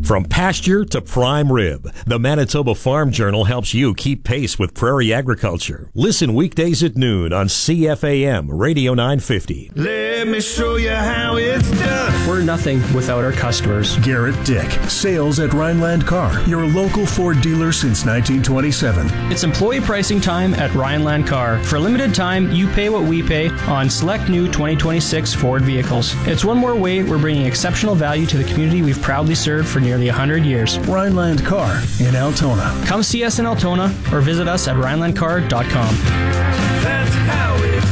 From pasture to prime rib, the Manitoba Farm Journal helps you keep pace with prairie agriculture. Listen weekdays at noon on CFAM Radio 950. Let me show you how it's done. We're nothing without our customers. Garrett Dick, sales at Rhineland Car, your local Ford dealer since 1927. It's employee pricing time at Rhineland Car. For a limited time, you pay what we pay on select new 2026 Ford vehicles. It's one more way we're bringing exceptional value to the community we've proudly served for nearly 100 years. Rhineland Car in Altona. Come see us in Altona or visit us at rhinelandcar.com. That's how it's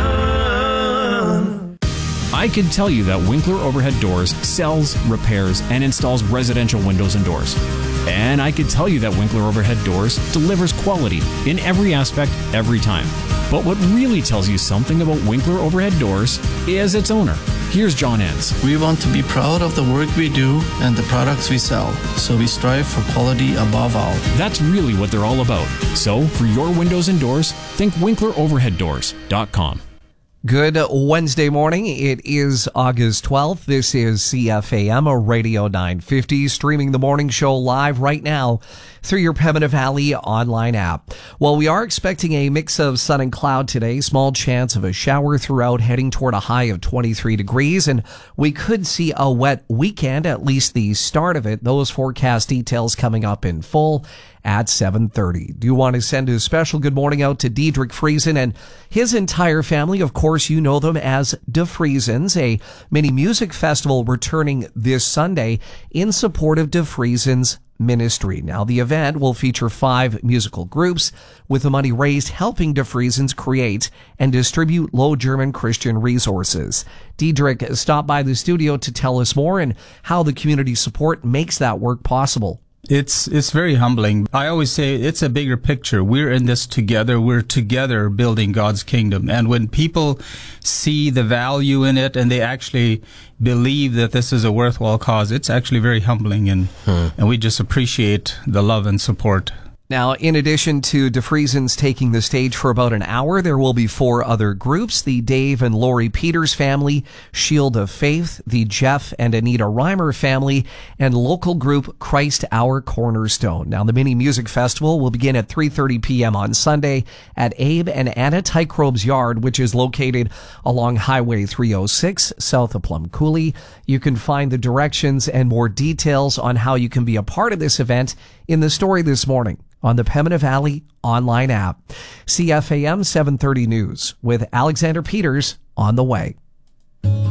done. I can tell you that Winkler Overhead Doors sells, repairs, and installs residential windows and doors. And I can tell you that Winkler Overhead Doors delivers quality in every aspect, every time. But what really tells you something about Winkler Overhead Doors is its owner. Here's John Enns. We want to be proud of the work we do and the products we sell, so we strive for quality above all. That's really what they're all about. So, for your windows and doors, think WinklerOverheadDoors.com. Good Wednesday morning. It is August 12th. This is CFAM, a Radio 950, streaming the morning show live right now through your Pembina Valley online app. Well, we are expecting a mix of sun and cloud today. Small chance of a shower throughout, heading toward a high of 23 degrees. And we could see a wet weekend, at least the start of it. Those forecast details coming up in full at 7:30. Do you want to send a special good morning out to Diedrich Friesen and his entire family? Of course, you know them as De Friesens, a mini music festival returning this Sunday in support of De Friesen's ministry. Now, the event will feature 5 musical groups, with the money raised helping De Friesens create and distribute Low German Christian resources. Diedrich stopped by the studio to tell us more and how the community support makes that work possible. It's very humbling. I always say it's a bigger picture. We're in this together. We're together building God's kingdom. And when people see the value in it and they actually believe that this is a worthwhile cause, it's actually very humbling. And we just appreciate the love and support. Now, in addition to De Friesen's taking the stage for about an hour, there will be 4 other groups: the Dave and Lori Peters family, Shield of Faith, the Jeff and Anita Reimer family, and local group Christ Our Cornerstone. Now, the mini music festival will begin at 3:30 p.m. on Sunday at Abe and Anna Tycrobe's yard, which is located along Highway 306 south of Plum Coulee. You can find the directions and more details on how you can be a part of this event in the story this morning on the Pembina Valley online app. CFAM 730 News with Alexander Peters on the way.